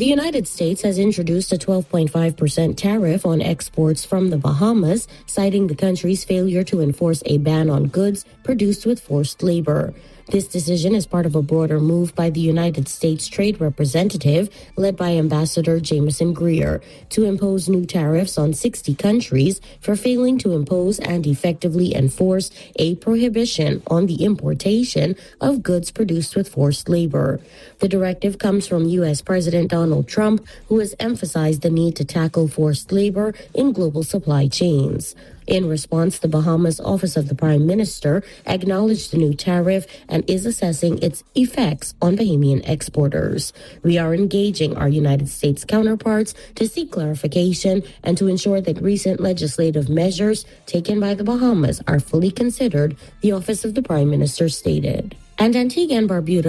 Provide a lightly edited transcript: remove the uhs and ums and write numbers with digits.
The United States has introduced a 12.5% tariff on exports from the Bahamas, citing the country's failure to enforce a ban on goods produced with forced labor. This decision is part of a broader move by the United States Trade Representative, led by Ambassador Jameson Greer, to impose new tariffs on 60 countries for failing to impose and effectively enforce a prohibition on the importation of goods produced with forced labor. The directive comes from U.S. President Donald Trump, who has emphasized the need to tackle forced labor in global supply chains. In response, the Bahamas Office of the Prime Minister acknowledged the new tariff and is assessing its effects on Bahamian exporters. We are engaging our United States counterparts to seek clarification and to ensure that recent legislative measures taken by the Bahamas are fully considered, the Office of the Prime Minister stated. And Antigua and Barbuda